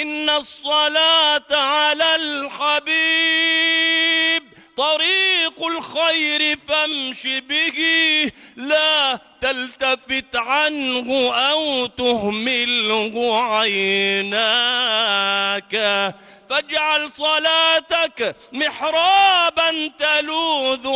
إن الصلاة على الحبيب طريق الخير فامش به، لا تلتفت عنه أو تهمله عيناك. فاجعل صلاتك محرابا تلوذ